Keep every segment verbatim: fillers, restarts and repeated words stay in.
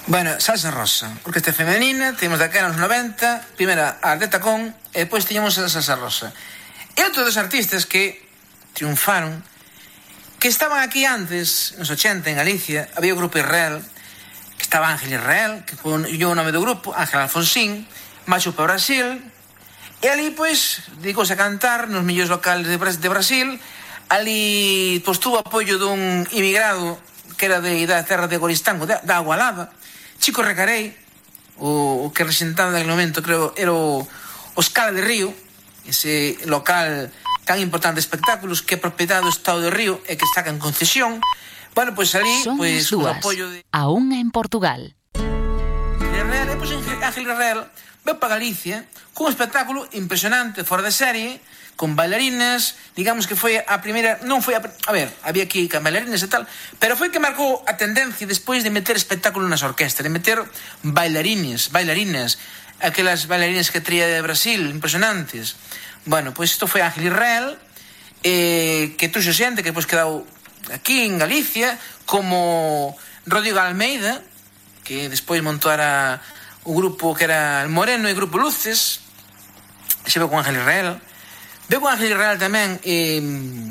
Bueno, salsa rosa, orquesta femenina, temos daquela nos noventa, primeira a de tacón, e depois tiñamos a salsa rosa. E outros dos artistas que triunfaron, que estaban aquí antes, nos ochenta, en Galicia, había o grupo Israel, que estaba Ángel Israel, que yo o nome do grupo, Ángel Alfonsín, marchou para Brasil, e ali, pois, dedicouse a cantar nos millóns locales de, Bras- de Brasil. Ali, pois, tuvo apoio dun imigrado que era de, da terra de Goristán, da, da Agualada, Chico Recarei, o, o que representaba naquele momento, creo, era o, o Scala de Río, ese local tan importante de espectáculos que é propiedade do Estado de Río e que está en concesión. Bueno, pois ali, Son pois, as o dúas, apoio de a unha en Portugal. Herrera, e pois Ángel Herrera veu para Galicia cun espectáculo impresionante, fora de serie, con bailarinas, digamos que foi a primeira, non foi a, a ver, había aquí con bailarinas e tal, pero foi que marcou a tendencia despois de meter espectáculo nas orquestas, de meter bailarines, bailarinas, aquelas bailarinas que traía de Brasil, impresionantes. Bueno, pois isto foi Ángel Israel, eh, que tuxo xente que pois quedou aquí en Galicia, como Rodrigo Almeida, que despois montara o grupo que era el Moreno e o grupo Luces, xe veu con Ángel Israel. Veu con Ángel Israel tamén, eh,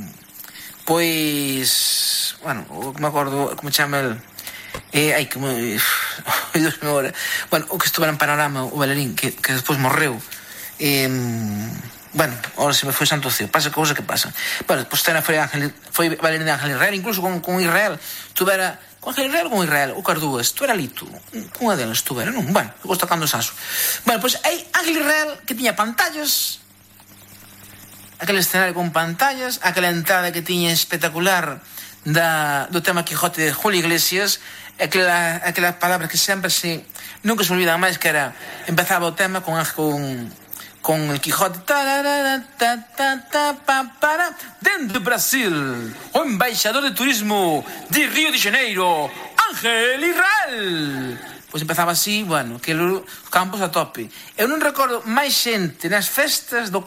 pois, bueno, o que me acordo, como chama el, eh, ai, como, eh, Dios me ora, bueno, o que estuve en Panorama, o bailarín, que, que despois morreu, eh, bueno, ahora se me foi santo ceo, pasa cousa que pasa. Bueno, pois pues, foi, Ángel, foi bailarín de Ángel Israel, incluso con, con Israel, tuvera, con Ángel Israel ou con Israel, o Cardúas, tu era ali tú, cunha delas tuvera, non? Bueno, eu gosto tocando o saso. Bueno, pois pues, hai Ángel Israel que tiña pantallas, aquele escenario con pantallas, aquela entrada que tiña espectacular da, do tema Quijote de Julio Iglesias, aquela, aquelas palabras que sempre se, nunca se olvidan máis, que era, empezaba o tema con, con, con el Quijote, tarara, ta, ta, ta, pa, para, dentro do Brasil, o embaixador de turismo de Río de Janeiro, Ángel Israel. Pois empezaba así, bueno, que os campos a tope. Eu non recordo máis xente nas festas do